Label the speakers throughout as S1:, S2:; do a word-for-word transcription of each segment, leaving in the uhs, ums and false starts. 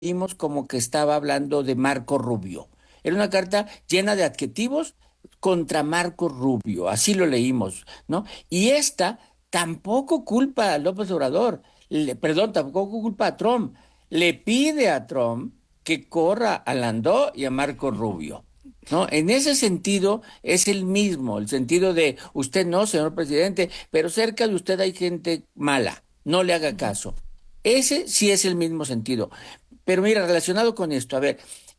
S1: leímos como que estaba hablando de Marco Rubio. Era una carta llena de adjetivos contra Marco Rubio, así lo leímos, ¿no? Y esta tampoco culpa a López Obrador, le- perdón, tampoco culpa a Trump. Le pide a Trump que corra a Landó y a Marco Rubio. ¿No? En ese sentido es el mismo, el sentido de usted no, señor presidente, pero cerca de usted hay gente mala, no le haga
S2: Ujú.
S1: caso. Ese sí es el mismo sentido. Pero mira, relacionado con esto, a ver,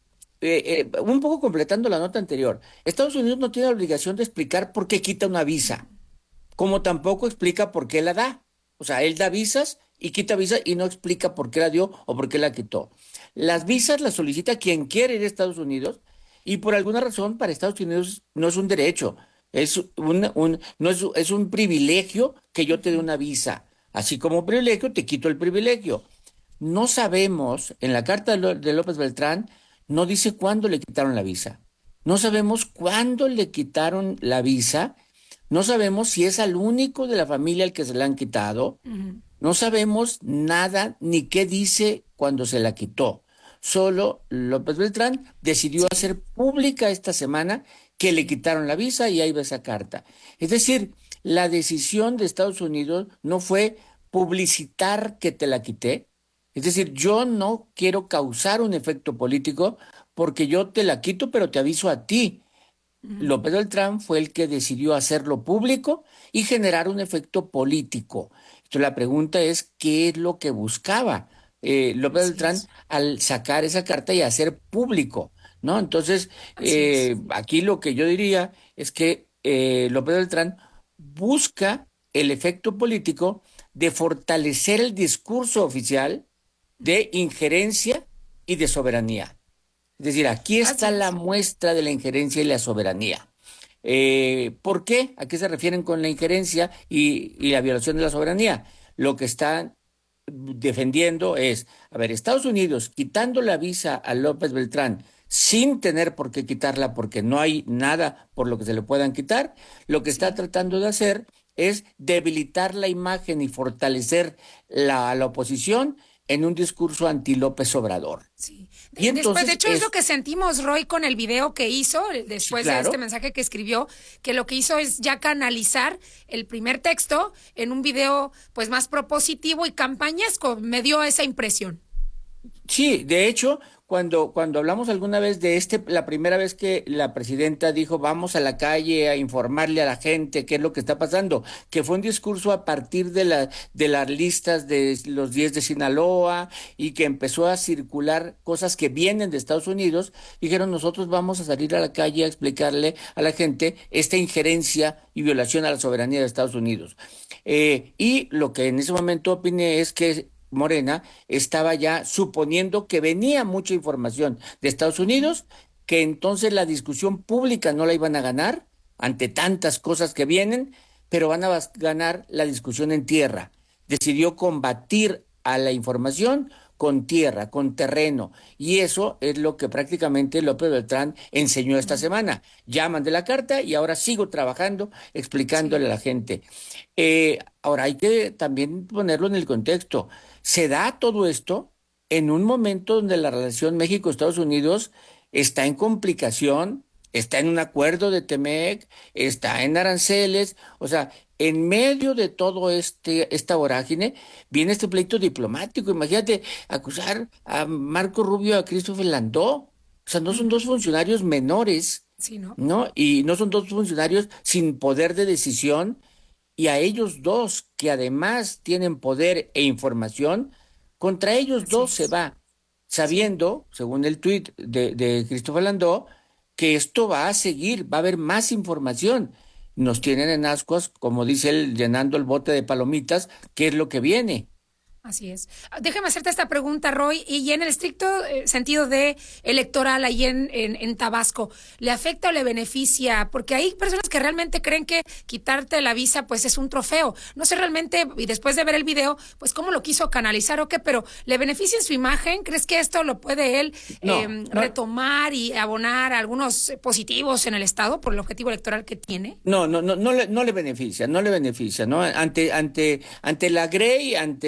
S1: eh, eh, un poco completando la nota anterior, Estados Unidos no tiene la obligación de explicar por qué quita una visa, como tampoco explica por qué la da. O sea, él da visas y quita visas y no explica por qué la dio o por qué la quitó. Las visas las solicita quien quiere ir a Estados Unidos y por alguna razón para Estados Unidos no es un derecho, es un, un- no es, es un privilegio que yo te dé
S2: Ujú.
S1: una visa. Así como privilegio, te quito el privilegio. No sabemos, en la carta de Ló- de López Beltrán, no dice cuándo le quitaron la visa. No sabemos cuándo le quitaron la visa. No sabemos si es al único de la familia al que se la han quitado.
S2: Ujú.
S1: No sabemos nada ni qué dice cuando se la quitó. Solo López Beltrán decidió
S2: Sí,
S1: hacer pública esta semana que le
S2: sí.
S1: quitaron la visa y ahí va esa carta. Es decir, la decisión de Estados Unidos no fue publicitar que te la quité. Es decir, yo no quiero causar un efecto político porque yo te la quito, pero te aviso a ti.
S2: Ujú.
S1: López Beltrán fue el que decidió hacerlo público y generar un efecto político. Entonces la pregunta es, ¿qué es lo que buscaba eh, López
S2: Así
S1: Beltrán
S2: es,
S1: al sacar esa carta y hacer público? ¿No? Entonces,
S2: así es.
S1: eh, aquí lo que yo diría es que eh, López Beltrán busca el efecto político de fortalecer el discurso oficial de injerencia y de soberanía. Es decir, aquí está
S2: Así
S1: la
S2: es.
S1: muestra de la injerencia y la soberanía. Eh, ¿por qué? ¿A qué se refieren con la injerencia y, y la violación de la soberanía? Lo que están defendiendo es, a ver, Estados Unidos quitando la visa a López Beltrán sin tener por qué quitarla porque no hay nada por lo que se le puedan quitar, lo que está
S2: Sí.
S1: tratando de hacer es debilitar la imagen y fortalecer la, la oposición en un discurso anti López Obrador.
S2: Sí. De-
S1: Y
S2: después, de
S1: entonces
S2: hecho, es lo
S1: es,
S2: que sentimos Roy con el video que hizo, eh,
S1: sí,
S2: después de este
S1: claro.
S2: mensaje que escribió, que lo que hizo es ya canalizar el primer texto en un video pues más propositivo y campañesco. Me dio esa impresión.
S1: Sí, de hecho, cuando, cuando hablamos alguna vez de este, la primera vez que la presidenta dijo vamos a la calle a informarle a la gente qué es lo que está pasando, que fue un discurso a partir de la, de las listas de los diez de Sinaloa y que empezó a circular cosas que vienen de Estados Unidos, dijeron nosotros vamos a salir a la calle a explicarle a la gente esta injerencia y violación a la soberanía de Estados Unidos. Eh, y lo que en ese momento opiné es que Morena estaba ya suponiendo que venía mucha información de Estados
S2: Ujú.
S1: Unidos, que entonces la discusión pública no la iban a ganar ante tantas cosas que vienen, pero van a bas- ganar la discusión en tierra. Decidió combatir a la información con tierra, con terreno, y eso es lo que prácticamente López Beltrán enseñó esta
S2: Ujú.
S1: semana. Llaman de la carta y ahora sigo trabajando, explicándole
S2: Sí.
S1: a la gente. Eh, ahora hay que también ponerlo en el contexto. Se da todo esto en un momento donde la relación México-Estados Unidos está en complicación, está en un acuerdo de Temec, está en aranceles, o sea, en medio de todo este esta vorágine viene este pleito diplomático. Imagínate acusar a Marco Rubio, a Christopher Landó, o sea, no son dos
S2: Ujú.
S1: funcionarios menores,
S2: Sí, ¿no?
S1: ¿no? Y no son dos funcionarios sin poder de decisión y a ellos dos, que además tienen poder e información, contra ellos
S2: Así
S1: dos se
S2: es.
S1: va,
S2: Sí.
S1: sabiendo, según el tuit de, de Christopher Landó, que esto va a seguir, va a haber más información. Nos tienen en ascuas, como dice él, llenando el bote de palomitas, ¿qué es lo que viene?
S2: Así es. Ah, déjame hacerte esta pregunta, Roy, y en el estricto eh, sentido de electoral ahí en, en, en Tabasco, ¿le afecta o le beneficia? Porque hay personas que realmente creen que quitarte la visa pues es un trofeo. No sé realmente, y después de ver el video, pues cómo lo quiso canalizar o qué, pero ¿le beneficia en su imagen? ¿Crees que esto lo puede él
S1: No,
S2: eh,
S1: no,
S2: retomar y abonar algunos eh, positivos en el Estado por el objetivo electoral que tiene?
S1: No, no, no, no le, no le beneficia, no le beneficia, ¿no? Ante, ante, ante la Grey, ante, la-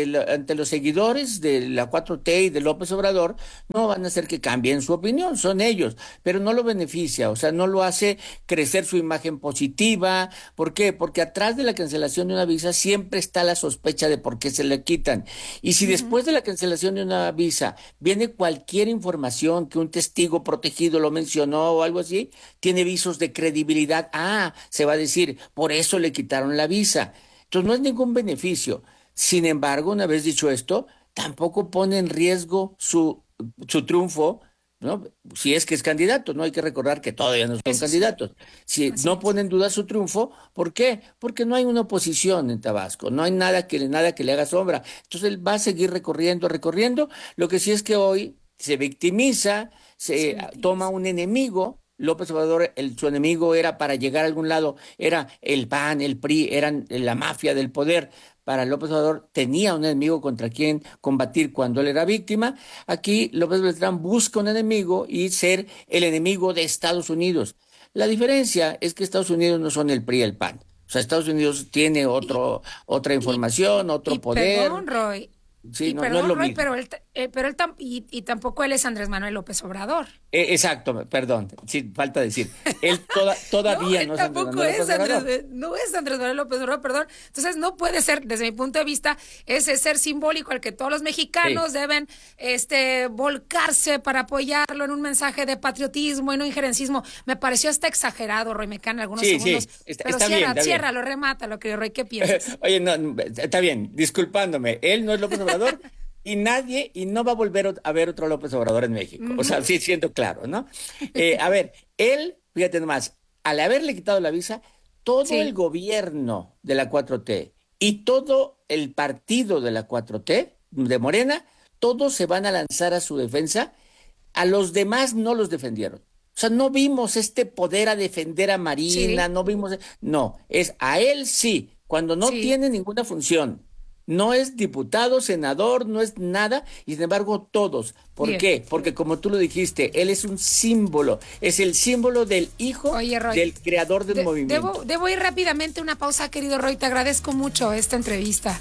S1: ante los seguidores de la cuatro T y de López Obrador, no van a hacer que cambien su opinión, son ellos, pero no lo beneficia, o sea, no lo hace crecer su imagen positiva. ¿Por qué? Porque atrás de la cancelación de una visa siempre está la sospecha de por qué se le quitan. Y si uh-huh. después de la cancelación de una visa viene cualquier información que un testigo protegido lo mencionó o algo así, tiene visos de credibilidad. Ah, se va a decir, por eso le quitaron la visa. Entonces no es ningún beneficio. Sin embargo, una vez dicho esto, tampoco pone en riesgo su, su triunfo, ¿no? Si es que es candidato, no hay que recordar que todavía no son Eso candidatos. Si sí. no pone en duda su triunfo, ¿por qué? Porque no hay una oposición en Tabasco, no hay nada que, nada que le haga sombra. Entonces él va a seguir recorriendo, recorriendo. Lo que sí es que hoy se victimiza, se sí, toma un enemigo. López Obrador, el, su enemigo era para llegar a algún lado, era el P A N, el P R I, eran la mafia del poder. Para López Obrador tenía un enemigo contra quien combatir cuando él era víctima. Aquí López Beltrán busca un enemigo y ser el enemigo de Estados Unidos. La diferencia es que Estados Unidos no son el P R I y el P A N. O sea, Estados Unidos tiene otro, y, otra información,
S2: y,
S1: otro
S2: y
S1: poder.
S2: Perdón, Roy.
S1: Sí,
S2: y
S1: no,
S2: perdón,
S1: no es lo
S2: Roy,
S1: mismo.
S2: pero él, eh, pero él tam, y, y tampoco él es Andrés Manuel López Obrador.
S1: Eh, exacto, perdón, sí, falta decir. Él toda, todavía no,
S2: no
S1: es
S2: tampoco
S1: Andrés Manuel
S2: es
S1: López Obrador.
S2: Andrés, no es Andrés Manuel López Obrador, perdón. Entonces no puede ser, desde mi punto de vista, ese ser simbólico al que todos los mexicanos sí. deben este, volcarse para apoyarlo en un mensaje de patriotismo y no injerencismo. Me pareció hasta exagerado, Roy Mecán, algunos
S1: sí,
S2: segundos.
S1: Sí, está,
S2: pero
S1: está
S2: cierra,
S1: bien,
S2: cierra, lo remata, lo que Roy, ¿qué piensas?
S1: Oye, no, está bien, disculpándome, él no es López Obrador. Y nadie, y no va a volver a ver otro López Obrador en México. Uh-huh. O sea, sí, siendo claro, ¿no? Eh, a ver, él, fíjate nomás, al haberle quitado la visa, todo sí. el gobierno de la cuatro T y todo el partido de la cuatro T, de Morena, todos se van a lanzar a su defensa. A los demás no los defendieron. O sea, no vimos este poder a defender a Marina, sí. no vimos... No, es a él sí, cuando no sí. tiene ninguna función. No es diputado, senador, no es nada, y sin embargo todos. ¿Por Bien. qué? Porque como tú lo dijiste, él es un símbolo, es el símbolo del hijo Oye, Roy, del creador del de, movimiento.
S2: Debo, debo ir rápidamente una pausa, querido Roy, te agradezco mucho esta entrevista.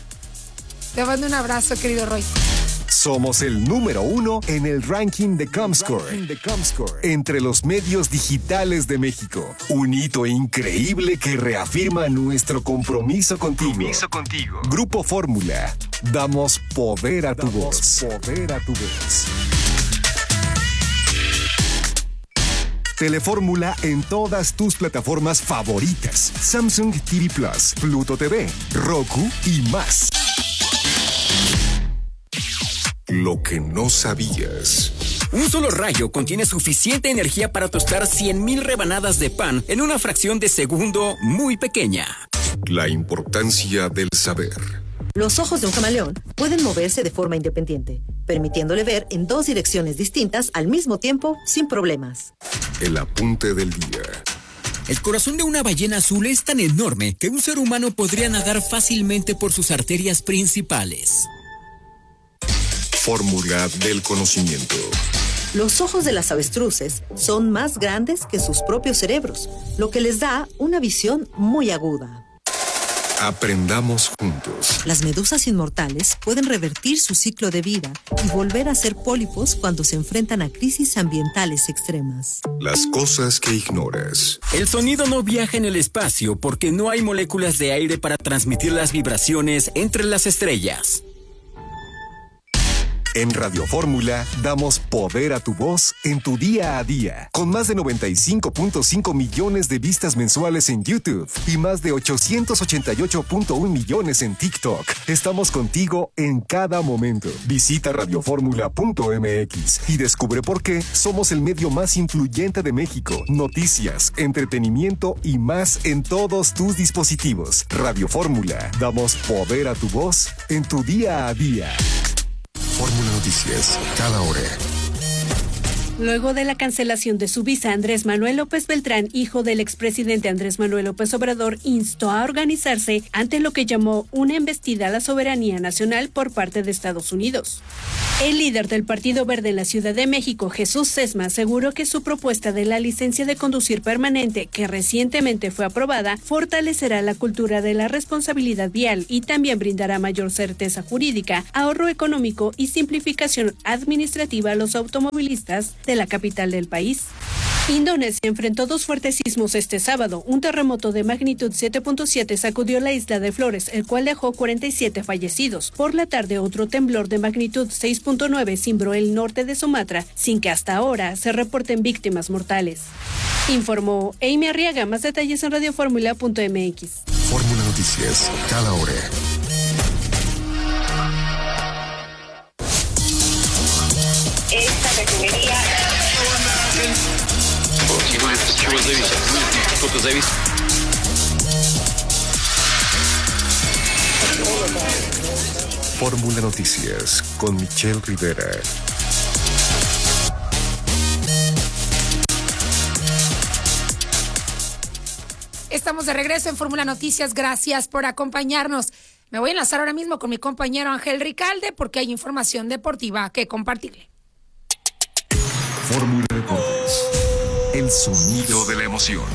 S2: Te mando un abrazo, querido Roy.
S3: Somos el número uno en el ranking de Comscore, de Comscore entre los medios digitales de México. Un hito increíble que reafirma nuestro compromiso contigo. Compromiso contigo. Grupo Fórmula. Damos poder a tu Damos voz. Poder a tu voz. Telefórmula en todas tus plataformas favoritas. Samsung T V Plus, Pluto T V, Roku y más. Lo que no sabías.
S4: Un solo rayo contiene suficiente energía para tostar cien mil rebanadas de pan en una fracción de segundo muy pequeña.
S3: La importancia del saber.
S5: Los ojos de un camaleón pueden moverse de forma independiente, permitiéndole ver en dos direcciones distintas al mismo tiempo sin problemas.
S3: El apunte del día.
S4: El corazón de una ballena azul es tan enorme que un ser humano podría nadar fácilmente por sus arterias principales.
S3: Fórmula del conocimiento.
S5: Los ojos de las avestruces son más grandes que sus propios cerebros, lo que les da una visión muy aguda.
S3: Aprendamos juntos.
S5: Las medusas inmortales pueden revertir su ciclo de vida y volver a ser pólipos cuando se enfrentan a crisis ambientales extremas.
S3: Las cosas que ignoras.
S4: El sonido no viaja en el espacio porque no hay moléculas de aire para transmitir las vibraciones entre las estrellas.
S3: En Radio Fórmula damos poder a tu voz en tu día a día. Con más de noventa y cinco punto cinco millones de vistas mensuales en YouTube y más de ochocientos ochenta y ocho punto uno millones en TikTok. Estamos contigo en cada momento. Visita radioformula punto m x y descubre por qué somos el medio más influyente de México. Noticias, entretenimiento y más en todos tus dispositivos. Radio Fórmula. Damos poder a tu voz en tu día a día. Fórmula Noticias, cada hora.
S6: Luego de la cancelación de su visa, Andrés Manuel López Beltrán, hijo del expresidente Andrés Manuel López Obrador, instó a organizarse ante lo que llamó una embestida a la soberanía nacional por parte de Estados Unidos. El líder del Partido Verde en la Ciudad de México, Jesús Sesma, aseguró que su propuesta de la licencia de conducir permanente, que recientemente fue aprobada, fortalecerá la cultura de la responsabilidad vial y también brindará mayor certeza jurídica, ahorro económico y simplificación administrativa a los automovilistas de la capital del país. Indonesia enfrentó dos fuertes sismos este sábado. Un terremoto de magnitud siete punto siete sacudió la isla de Flores, el cual dejó cuarenta y siete fallecidos. Por la tarde, otro temblor de magnitud seis punto nueve cimbró el norte de Sumatra, sin que hasta ahora se reporten víctimas mortales. Informó Amy Arriaga. Más detalles en radio fórmula punto m x.
S3: Fórmula Noticias, cada hora.
S7: Esta refinería.
S3: Fórmula Noticias con Michelle Rivera.
S2: Estamos de regreso en Fórmula Noticias. Gracias por acompañarnos. Me voy a enlazar ahora mismo con mi compañero Ángel Ricalde porque hay información deportiva que compartirle.
S3: Fórmula Deportes. El sonido de la emoción.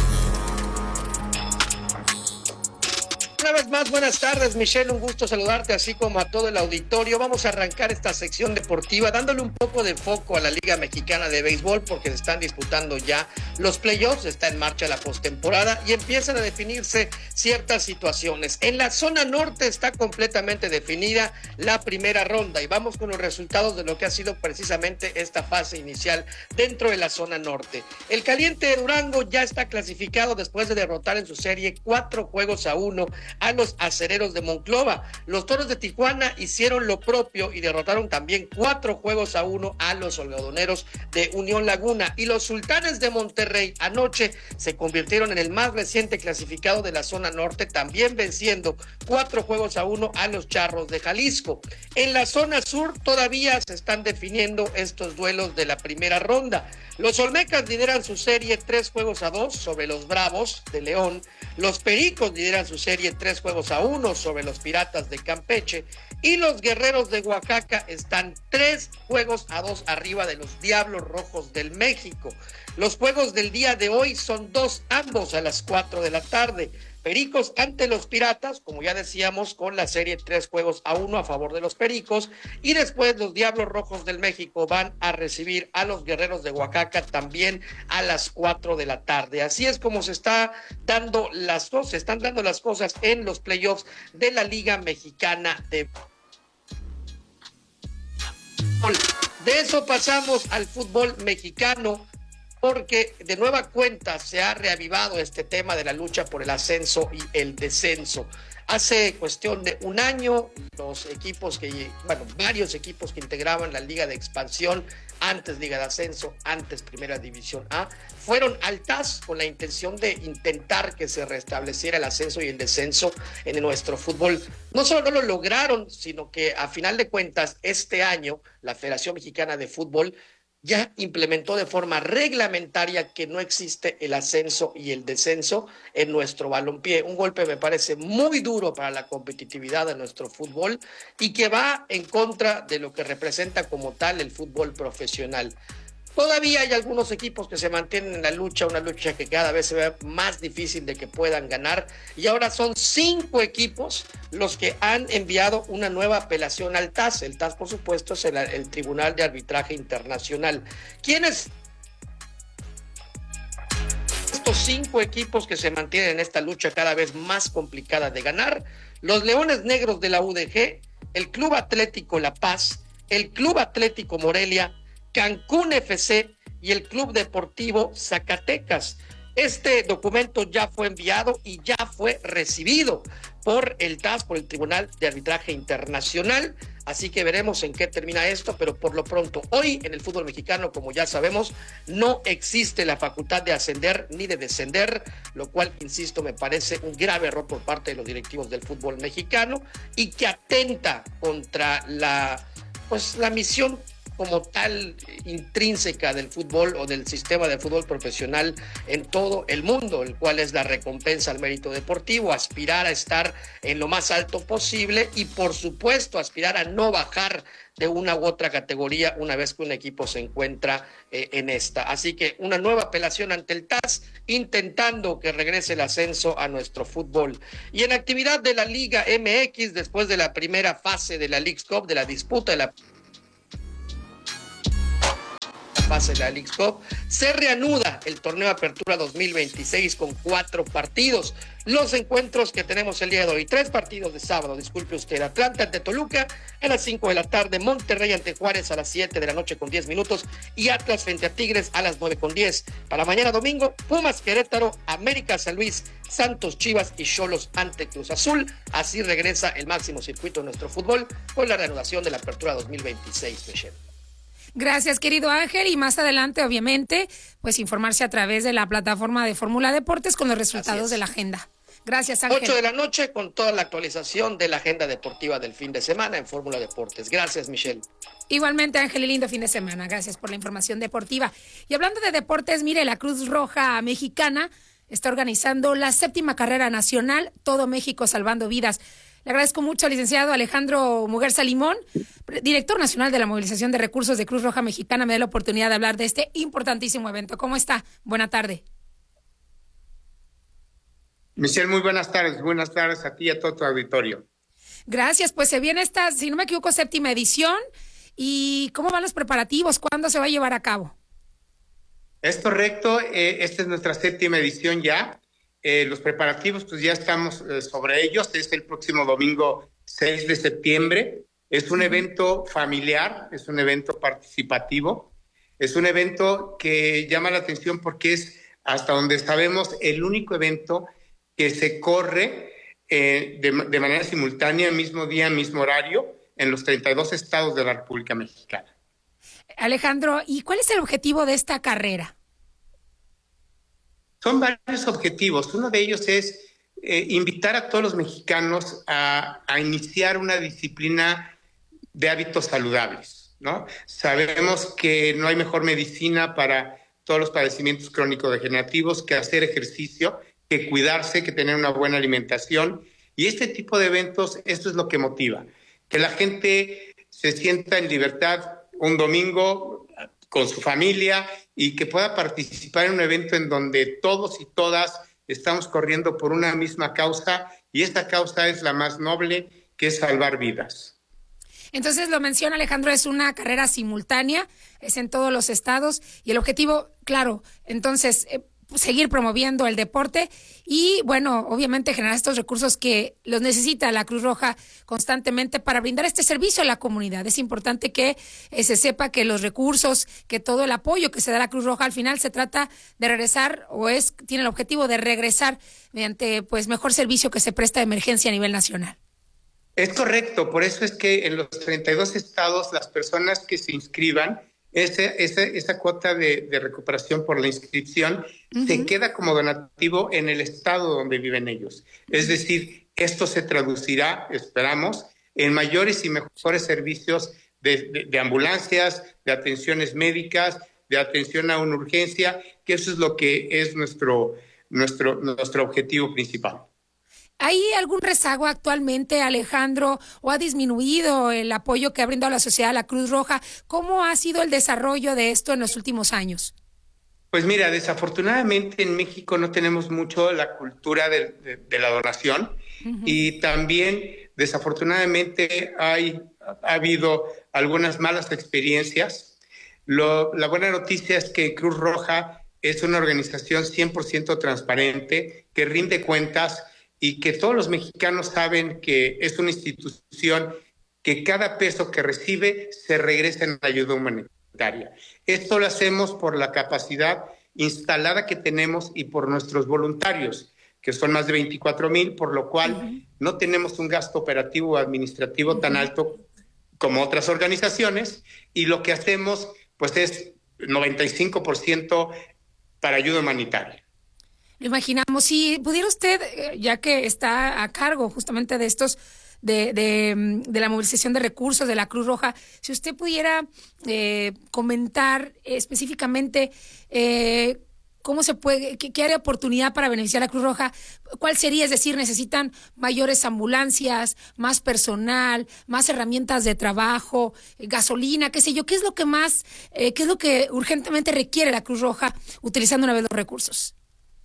S8: Una vez más, buenas tardes, Michelle, un gusto saludarte, así como a todo el auditorio. Vamos a arrancar esta sección deportiva dándole un poco de foco a la Liga Mexicana de Béisbol porque se están disputando ya los playoffs, está en marcha la postemporada y empiezan a definirse ciertas situaciones. En la zona norte está completamente definida la primera ronda y vamos con los resultados de lo que ha sido precisamente esta fase inicial dentro de la zona norte. El Caliente de Durango ya está clasificado después de derrotar en su serie cuatro juegos a uno a los Acereros de Monclova. Los Toros de Tijuana hicieron lo propio y derrotaron también cuatro juegos a uno a los Algodoneros de Unión Laguna, y los Sultanes de Monterrey anoche se convirtieron en el más reciente clasificado de la zona norte, también venciendo cuatro juegos a uno a los Charros de Jalisco. En la zona sur todavía se están definiendo estos duelos de la primera ronda. Los Olmecas lideran su serie tres juegos a dos sobre los Bravos de León. Los Pericos lideran su serie tres juegos a uno sobre los Piratas de Campeche. Y los Guerreros de Oaxaca están tres juegos a dos arriba de los Diablos Rojos del México. Los juegos del día de hoy son dos, ambos a las cuatro de la tarde. Pericos ante los Piratas, como ya decíamos, con la serie tres juegos a uno a favor de los Pericos, y después los Diablos Rojos del México van a recibir a los Guerreros de Oaxaca también a las cuatro de la tarde. Así es como se está dando las cosas, se están dando las cosas en los playoffs de la Liga Mexicana de Fútbol. De eso pasamos al fútbol mexicano, porque de nueva cuenta se ha reavivado este tema de la lucha por el ascenso y el descenso. Hace cuestión de un año, los equipos que, bueno, varios equipos que integraban la Liga de Expansión, antes Liga de Ascenso, antes Primera División A, fueron al T A S con la intención de intentar que se restableciera el ascenso y el descenso en nuestro fútbol. No solo no lo lograron, sino que a final de cuentas, este año, la Federación Mexicana de Fútbol ya implementó de forma reglamentaria que no existe el ascenso y el descenso en nuestro balompié. Un golpe me parece muy duro para la competitividad de nuestro fútbol y que va en contra de lo que representa como tal el fútbol profesional. Todavía hay algunos equipos que se mantienen en la lucha, una lucha que cada vez se ve más difícil de que puedan ganar, y ahora son cinco equipos los que han enviado una nueva apelación al T A S. El T A S, por supuesto, es el, el Tribunal de Arbitraje Internacional. ¿Quiénes? Estos cinco equipos que se mantienen en esta lucha cada vez más complicada de ganar: los Leones Negros de la U D G, el Club Atlético La Paz, el Club Atlético Morelia, Cancún F C y el Club Deportivo Zacatecas. Este documento ya fue enviado y ya fue recibido por el T A S, por el Tribunal de Arbitraje Internacional, así que veremos en qué termina esto, pero por lo pronto, hoy en el fútbol mexicano, como ya sabemos, no existe la facultad de ascender ni de descender, lo cual, insisto, me parece un grave error por parte de los directivos del fútbol mexicano y que atenta contra la, pues, la misión como tal intrínseca del fútbol o del sistema de fútbol profesional en todo el mundo, el cual es la recompensa al mérito deportivo, aspirar a estar en lo más alto posible y por supuesto aspirar a no bajar de una u otra categoría una vez que un equipo se encuentra eh, en esta. Así que una nueva apelación ante el T A S, intentando que regrese el ascenso a nuestro fútbol. Y en actividad de la Liga M X, después de la primera fase de la Leagues Cup, de la disputa de la fase de la Leagues Cup, se reanuda el torneo Apertura dos mil veintiséis con cuatro partidos. Los encuentros que tenemos el día de hoy, tres partidos de sábado, disculpe usted: Atlanta ante Toluca a las cinco de la tarde, Monterrey ante Juárez a las siete de la noche con diez minutos y Atlas frente a Tigres a las nueve con diez. Para mañana domingo, Pumas Querétaro, América San Luis, Santos Chivas y Xolos ante Cruz Azul. Así regresa el máximo circuito de nuestro fútbol con la reanudación de la Apertura dos mil veintiséis, Michelle.
S2: Gracias, querido Ángel, y más adelante, obviamente, pues informarse a través de la plataforma de Fórmula Deportes con los resultados de la agenda. Gracias, Ángel.
S8: ocho de la noche con toda la actualización de la agenda deportiva del fin de semana en Fórmula Deportes. Gracias, Michelle.
S2: Igualmente, Ángel, y lindo fin de semana. Gracias por la información deportiva. Y hablando de deportes, mire, la Cruz Roja Mexicana está organizando la séptima carrera nacional, Todo México Salvando Vidas. Le agradezco mucho al licenciado Alejandro Muguerza Limón, director nacional de la movilización de recursos de Cruz Roja Mexicana, me da la oportunidad de hablar de este importantísimo evento. ¿Cómo está? Buena tarde.
S9: Michelle, muy buenas tardes. Buenas tardes a ti y a todo tu auditorio.
S2: Gracias. Pues se viene esta, si no me equivoco, séptima edición. ¿Y cómo van los preparativos? ¿Cuándo se va a llevar a cabo?
S9: Es correcto. Eh, esta es nuestra séptima edición ya. Eh, los preparativos, pues ya estamos eh, sobre ellos. Es el próximo domingo seis de septiembre. Es un evento familiar, es un evento participativo. Es un evento que llama la atención porque es, hasta donde sabemos, el único evento que se corre eh, de, de manera simultánea, mismo día, mismo horario, en los treinta y dos estados de la República Mexicana.
S2: Alejandro, ¿y cuál es el objetivo de esta carrera?
S9: Son varios objetivos. Uno de ellos es eh, invitar a todos los mexicanos a, a iniciar una disciplina de hábitos saludables, ¿no? Sabemos que no hay mejor medicina para todos los padecimientos crónico-degenerativos que hacer ejercicio, que cuidarse, que tener una buena alimentación. Y este tipo de eventos, esto es lo que motiva, que la gente se sienta en libertad un domingo con su familia y que pueda participar en un evento en donde todos y todas estamos corriendo por una misma causa, y esta causa es la más noble, que es salvar vidas.
S2: Entonces, lo menciona Alejandro, es una carrera simultánea, es en todos los estados, y el objetivo, claro, entonces, eh, seguir promoviendo el deporte y, bueno, obviamente generar estos recursos que los necesita la Cruz Roja constantemente para brindar este servicio a la comunidad. Es importante que eh, se sepa que los recursos, que todo el apoyo que se da a la Cruz Roja al final se trata de regresar, o es tiene el objetivo de regresar mediante pues mejor servicio que se presta de emergencia a nivel nacional.
S9: Es correcto, por eso es que en los treinta y dos estados las personas que se inscriban, Ese, ese, esa cuota de, de recuperación por la inscripción uh-huh. se queda como donativo en el estado donde viven ellos. Es decir, esto se traducirá, esperamos, en mayores y mejores servicios de, de, de ambulancias, de atenciones médicas, de atención a una urgencia, que eso es lo que es nuestro, nuestro, nuestro objetivo principal.
S2: ¿Hay algún rezago actualmente, Alejandro, o ha disminuido el apoyo que ha brindado la sociedad a la Cruz Roja? ¿Cómo ha sido el desarrollo de esto en los últimos años?
S9: Pues mira, desafortunadamente en México no tenemos mucho la cultura de, de, de la donación uh-huh. y también desafortunadamente hay, ha habido algunas malas experiencias. Lo, la buena noticia es que Cruz Roja es una organización cien por ciento transparente, que rinde cuentas, y que todos los mexicanos saben que es una institución que cada peso que recibe se regresa en ayuda humanitaria. Esto lo hacemos por la capacidad instalada que tenemos y por nuestros voluntarios, que son más de veinticuatro mil, por lo cual uh-huh. no tenemos un gasto operativo o administrativo uh-huh. tan alto como otras organizaciones, y lo que hacemos pues es noventa y cinco por ciento para ayuda humanitaria.
S2: Lo imaginamos. Si pudiera usted, ya que está a cargo justamente de estos de, de, de la movilización de recursos de la Cruz Roja. Si usted pudiera eh, comentar específicamente eh, ¿cómo se puede, qué, qué área de oportunidad para beneficiar a la Cruz Roja? ¿Cuál sería? Es decir, ¿necesitan mayores ambulancias, más personal, más herramientas de trabajo, eh, gasolina, qué sé yo? ¿Qué es lo que más, eh, qué es lo que urgentemente requiere la Cruz Roja utilizando una vez los recursos?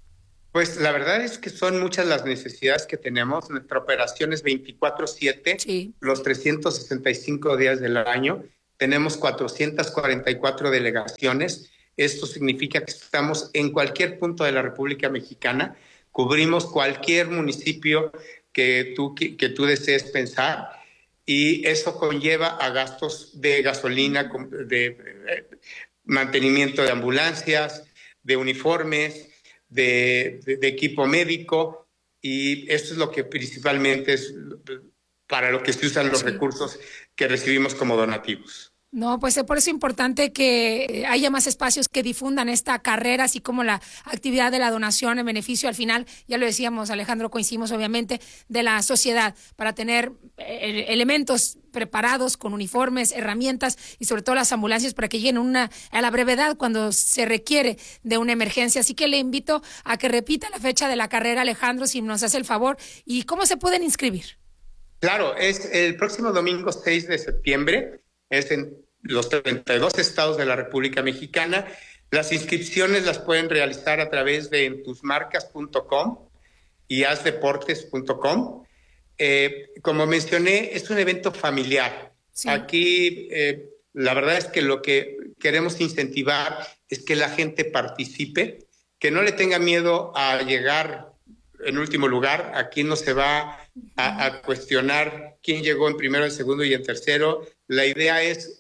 S9: Pues la verdad es que son muchas las necesidades que tenemos. Nuestra operación es veinticuatro siete, sí. Los trescientos sesenta y cinco días del año. Tenemos cuatrocientas cuarenta y cuatro delegaciones. Esto significa que estamos en cualquier punto de la República Mexicana, cubrimos cualquier municipio que tú, que, que tú desees pensar, y eso conlleva a gastos de gasolina, de, de mantenimiento de ambulancias, de uniformes, de, de, de equipo médico, y esto es lo que principalmente es para lo que se usan los sí. recursos que recibimos como donativos.
S2: No, pues por eso es importante que haya más espacios que difundan esta carrera, así como la actividad de la donación en beneficio, al final, ya lo decíamos, Alejandro, coincidimos obviamente, de la sociedad, para tener eh, elementos preparados con uniformes, herramientas y sobre todo las ambulancias para que lleguen una, a la brevedad cuando se requiere de una emergencia. Así que le invito a que repita la fecha de la carrera, Alejandro, si nos hace el favor, y cómo se pueden inscribir.
S9: Claro, es el próximo domingo seis de septiembre. Es en los treinta y dos estados de la República Mexicana. Las inscripciones las pueden realizar a través de entusmarcas punto com y asdeportes punto com. Eh, como mencioné, es un evento familiar. Sí. Aquí eh, la verdad es que lo que queremos incentivar es que la gente participe, que no le tenga miedo a llegar en último lugar. Aquí no se va a, a cuestionar quién llegó en primero, en segundo y en tercero. La idea es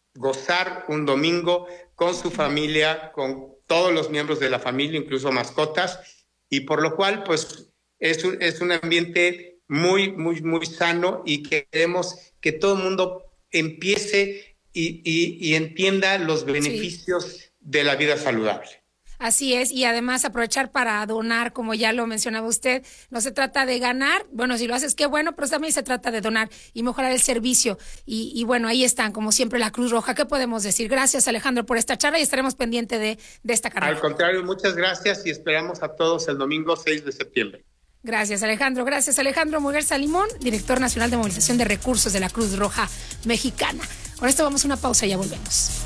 S9: gozar un domingo con su familia, con todos los miembros de la familia, incluso mascotas, y por lo cual pues es un, es un ambiente muy, muy, muy sano, y que queremos que todo el mundo empiece y, y, y entienda los beneficios sí. de la vida saludable.
S2: Así es, y además aprovechar para donar, como ya lo mencionaba usted. No se trata de ganar, bueno, si lo haces, qué bueno, pero también se trata de donar y mejorar el servicio. Y, y bueno, ahí están, como siempre, la Cruz Roja. ¿Qué podemos decir? Gracias, Alejandro, por esta charla, y estaremos pendientes de, de esta carrera.
S9: Al contrario, muchas gracias, y esperamos a todos el domingo seis de septiembre.
S2: Gracias, Alejandro. Gracias, Alejandro Muguerza Limón, director nacional de movilización de recursos de la Cruz Roja Mexicana. Con esto vamos a una pausa y ya volvemos.